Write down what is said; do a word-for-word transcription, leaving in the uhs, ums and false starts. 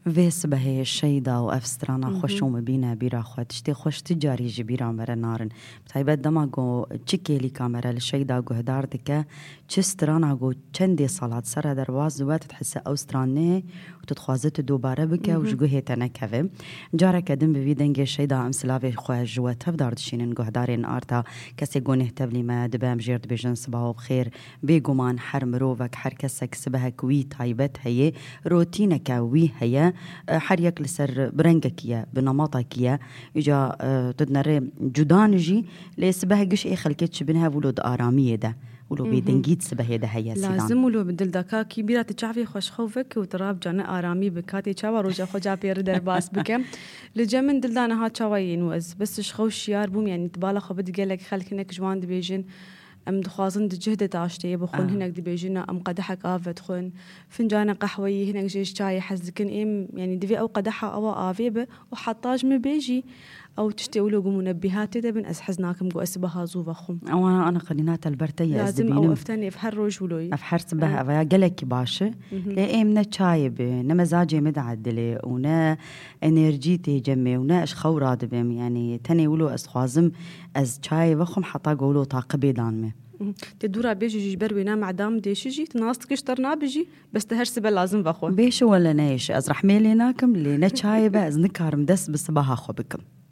ویس به شیدا و افسترانا خوشم بینه بیرا خود شتی خوش تجاری جبیرا مر نارن بتایبت دما گو چیکلی کامرا لشیدا گهدار دکه چسترانا گو چندی سالات سر درواز وقت تحس اوسترانه وتتخوازت دوباره بکه و جگوه تنکه جارا کدم به دنگ شیدا امسلاوی خواه جوه تفدار دشینن گهدارین آرتا کسی گونه تبلی ما دبام جرد بجن صباح بخیر بگمان هر مروفک هر کسک سبه کوی تایبت هیه روتینه کوی هیه هر یک لسر برنگکیه بنماطکیه اجا تدنره جدانجی لسبه گش ای خلکت شبنها ولود آرامیه ده ولو بيدنجيت سبه ده هيا سيدان لازم ولو بدل دكاكي بيرا تشعفي خوش خوفك وتراب جانا آرامي بكاتي چاوا روجا خوجا بير در باس بكم لجمن دلدانا ها چاوين وز بس شخوش يار بوم يعني تبالا خو بدي قالك خلكنك جوان دبيجن ام دخوازن دجهد تاشتي بخون آه. هناك دبيجنا ام قدحك آفت خون فنجان قحوي هناك جيش چاي حزكن ام يعني دبي او قدحة او آفيبه وحطاج مبيجي او تشتولو منبهات ده بن اسحزناكم جو اسبها زوفخم او انا انا قنينات البرتيه لازم او افتني افحر روجولوي افحر سبها افيا قلك باشه لأيمنا تشايب نمزاجي مدعدله ونا انرجيتي جمي ونا اش خوراد بهم يعني تاني ولو اسخوازم از تشاي وخم حطا قولو طاقبي دانمه تدورا بيجي جبر وينا معدام ديش جي تناستك اشترنا بيجي بس تهر سبا لازم بخو بيش ولا نايش از رحميليناكم اللي نتشايبه از نكار مدس بصباها خو بكم